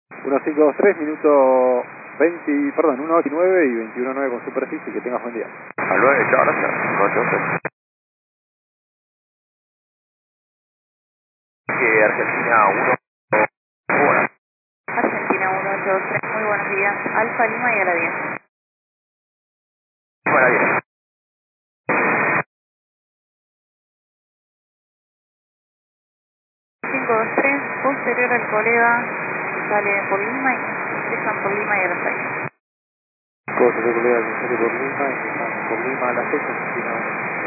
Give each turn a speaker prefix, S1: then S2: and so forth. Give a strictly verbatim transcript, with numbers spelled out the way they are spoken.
S1: uno cinco dos tres, minuto veinte, perdón, uno veintinueve y veintiuno nueve con superficie, que tengas buen día.
S2: Al nueve, chao, gracias. Noche usted. Que Argentina uno. Bueno.
S3: Argentina uno ocho dos tres, muy buenos días. Alfa Lima y a la diez.
S2: Para diez.
S3: cinco dos tres, posterior al colega, sale por Lima y dejan por Lima y a las seis.
S1: Cosa de colega que sale por Lima, y que están por Lima a las seis, Argentina uno.